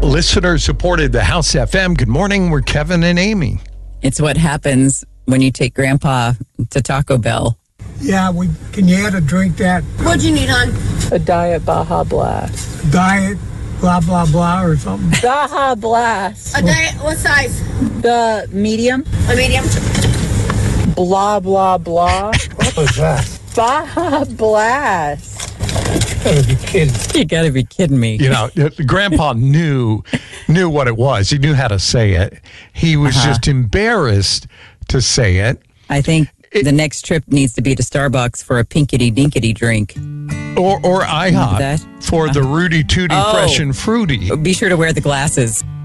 Listener supported the House FM. Good morning. We're Kevin and Amy. It's what happens when you take Grandpa to Taco Bell. Yeah, can you add a drink that? What'd you need, hon? A Diet Baja Blast. Diet, blah, blah, blah, or something? Baja Blast. A diet, what size? The medium. A medium? Blah, blah, blah. What was that? Baja Blast. You gotta be kidding. You got to be kidding me. You know, Grandpa knew what it was. He knew how to say it. He was just embarrassed to say it. I think the next trip needs to be to Starbucks for a pinkety dinkety drink. Or IHOP for the Rudy Tooty Fresh and Fruity. Be sure to wear the glasses.